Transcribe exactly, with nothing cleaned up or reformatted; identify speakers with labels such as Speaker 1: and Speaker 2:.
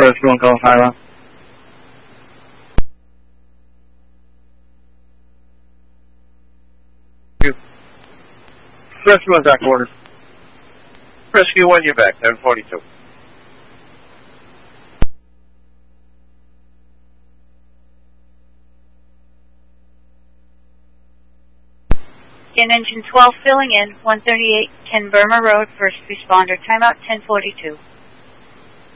Speaker 1: Rescue one, call Highland. Rescue one, back orders.
Speaker 2: Rescue one, you're back, seven forty-two.
Speaker 3: In engine twelve filling in, one thirty-eight Ken Burma Road, first responder, timeout ten forty-two.